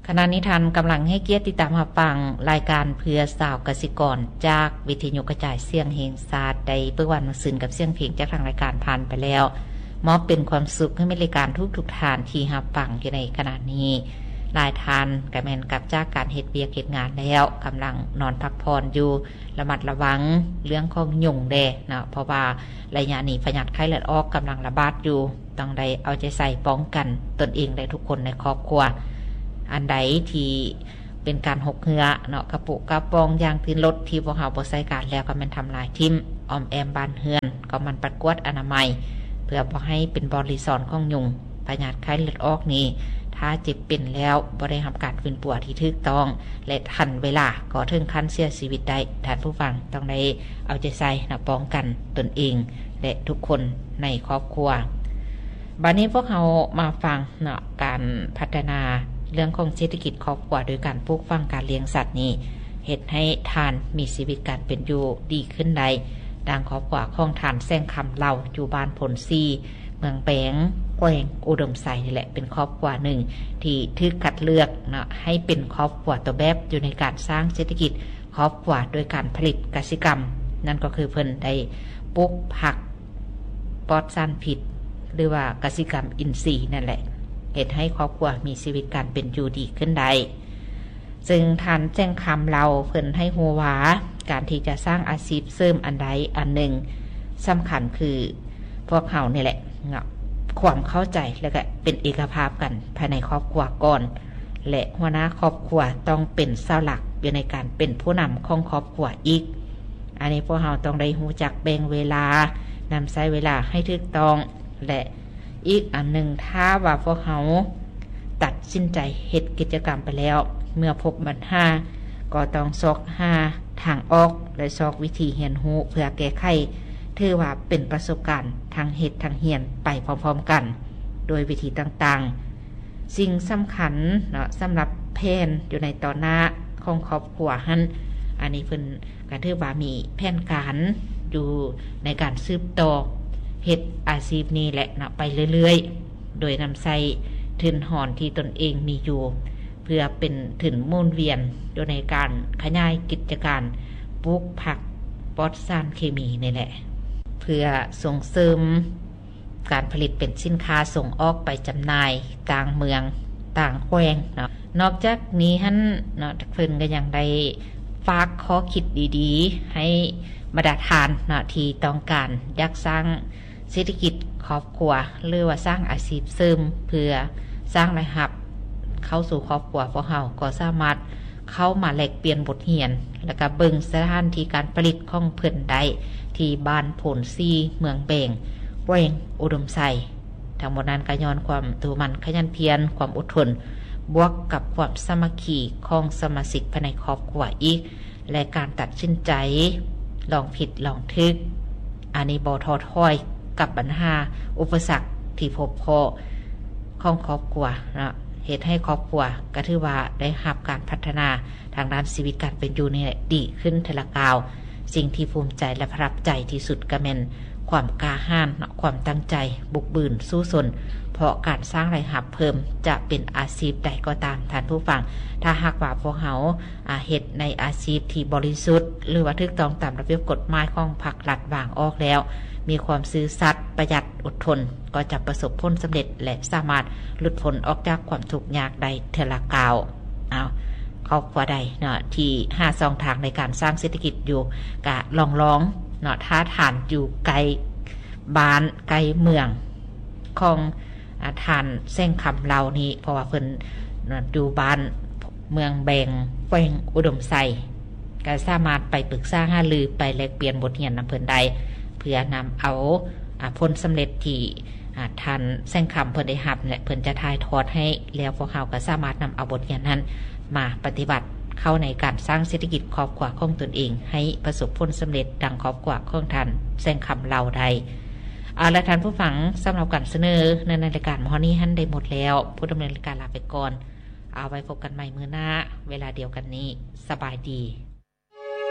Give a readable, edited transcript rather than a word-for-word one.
ขณะนี้ท่านกำลังให้เกียรติติดตามรับฟังรายการเพื่อสาวกสิกรจากวิทยุกระจายเสียงแห่งชาติได้เปิดวันมาซื่นกับเสียงเพลงจากทางรายการผ่านไปแล้วมอบเป็นความสุขให้รายการทุกท่านที่รับฟังอยู่ในขณะนี้หลายท่านก็แม่นกลับจากการเฮ็ดเวียกเฮ็ดงานแล้วกำลังนอนพักผ่อนอยู่ระมัดระวังเรื่องของยุงแดเนาะเพราะว่าระยะนี้พยาธิไข้เลือดออกกำลังระบาดอยู่ต้องได้เอาใจใส่ป้องกันตนเองและทุกคนในครอบครัวอันใดที่เป็นการหกเหือเนาะกระปุกกระปองยางพื้นรถที่พวกเราบ่ใช้การแล้วก็มันทำลายทิ่มออมแอมบ้านเฮือนก็มันปัดกวาดอนามัยเพื่อบ่ให้เป็นบริษัทของยุงพยาธิไข้เลือดออกนี้ถ้าเจ็บเป็นแล้วบ่ได้รับการฟื้นตัวที่ถูกต้องและทันเวลาก็ถึงขั้นเสียชีวิตได้ท่านผู้ฟังต้องได้เอาใจใส่นะป้องกันตนเองและทุกคนในครอบครัวบัดนี้พวกเรามาฟังเนาะการพัฒนาเรื่องของเศรษฐกิจครอบครัวโดยการปลูกฝังการเลี้ยงสัตว์นี้เฮ็ดให้ทานมีชีวิตการเป็นอยู่ดีขึ้นได้ดังครอบครัวของทานแซงคำเล่าอยู่บ้านผลซีเมืองแปงแกวงอุดมไซนี่แหละเป็นครอบครัวหนึ่งที่ถูกคัดเลือกเนาะให้เป็นครอบครัวตัวแบบอยู่ในการสร้างเศรษฐกิจครอบครัวโดยการผลิตกสิกรรมนั่นก็คือเพิ่นได้ปลูกผักปลอดสารพิษหรือว่ากสิกรรมอินทรีย์นั่นแหละเฮ็ดให้ครอบครัวมีชีวิตการเป็นอยู่ดีขึ้นได้ซึ่งท่านแจ้งคำเราเพิ่นให้ฮู้ว่าการที่จะสร้างอาชีพเสริมอันใดอันหนึ่งสำคัญคือพวกเขานี่แหละความเข้าใจและก็เป็นเอกภาพกันภายในครอบครัวก่อนและหัวหน้าครอบครัวต้องเป็นเสาหลักอยู่ในการเป็นผู้นำของครอบครัวอีกอันนี้พวกเราต้องได้รู้จักแบ่งเวลานำใช้เวลาให้ถูกต้องและอีกอันหนึ่งถ้าว่าพวกเขาตัดสินใจเฮ็ดกิจกรรมไปแล้วเมื่อพบปัญหาก็ต้องซอกหาทางออกและซอกวิธีเรียนรู้เพื่อแก้ไขถือว่าเป็นประสบการณ์ทางเฮ็ดทางเรียนไปพร้อมๆกันโดยวิธีต่างๆสิ่งสำคัญเนาะสำหรับแผนอยู่ในตอนหน้าของครอบครัวหั่นอันนี้เพิ่นก็ถือว่ามีแผนการอยู่ในการสืบต่อเฮ็ดอาชีพนี้แหละนะไปเรื่อยๆโดยนำใส่ทุนหอนที่ตนเองมีอยู่เพื่อเป็นทุนหมุนเวียนโดยในการขยายกิจการปลูกผักปลอดสารเคมีนี่แหละเพื่อส่งเสริมการผลิตเป็นสินค้าส่งออกไปจำหน่ายต่างเมืองต่างแคว้นเนาะนอกจากนี้หั่นเนาะเพิ่นก็ยังได้ฝากข้อคิดดีๆให้บรรดาทานเนาะที่ต้องการอยากสร้างเศรษฐกิจครอบครัวหรือว่าสร้างอาชีพเสริมเพื่อสร้างรายรับเข้าสู่ครอบครัวพวกเราก็สามารถเข้ามาแลกเปลี่ยนบทเรียนแล้วก็เบิ่งสถานที่การผลิตของเพิ่นได้ที่บ้านผลซีเมืองแบงแกวงอุดมไซทั้งหมดนั้นก็ย้อนความตัวมันขยันเพียรความอดทนบวกกับความสามัคคีของสมาชิกภายในครอบครัวอีกและการตัดสินใจลองผิดลองถูกอันนี้บ่ท้อถอยกับปัญหาอุปสรรคที่พบพอของครอบครัวนะเหตุให้ครอบครัวก็ถือว่าได้รับการพัฒนาทางด้านชีวิตการเป็นอยู่นี่ดีขึ้นทีละก้าวสิ่งที่ภูมิใจและประทับใจที่สุดก็แม่นความกล้าหาญความตั้งใจบุกบืนสู้สนเพราะการสร้างรายรับเพิ่มจะเป็นอาชีพใดก็ตามท่านผู้ฟังถ้าหากว่าพวกเขาเฮ็ดในอาชีพที่บริสุทธิ์หรือว่าถูกต้องตามระเบียบกฎหมายของภาครัฐวางออกแล้วมีความซื่อสัตย์ประหยัดอดทนก็จะประสบผลสำเร็จและสามารถหลุดพ้นออกจากความทุกข์ยากใดเทอละกาวครอบครัวใดเนาะที่5ช่องทางในการสร้างเศรษฐกิจอยู่ก็ลองเนาะถ้าฐานอยู่ไกลบ้านไกลเมืองของฐานแซงคำเรานี้เพราะว่าเพิ่นอยู่บ้านเมืองแบงแกวงอุดมไซก็สามารถไปปรึกษาหารือไปแลกเปลี่ยนบทเรียนนำเพิ่นได้เพื่อนำเอาผลสำเร็จที่ท่านแซงคำเพิ่นได้รับและเพิ่นจะถ่ายทอดให้แล้วพวกเขาก็สามารถนำเอาบทเรียนนั้นมาปฏิบัติเข้าในการสร้างเศรษฐกิจครอบครัวของตนเองให้ประสบผลสำเร็จดังครอบครัวของท่านแซงคำเราได้และท่านผู้ฟังสำหรับการเสนอในรายการมื้อนี้ท่านได้หมดแล้วผู้ดำเนินรายการลาไปก่อนเอาไว้พบกันใหม่มื้อหน้าเวลาเดียวกันนี้สบายดี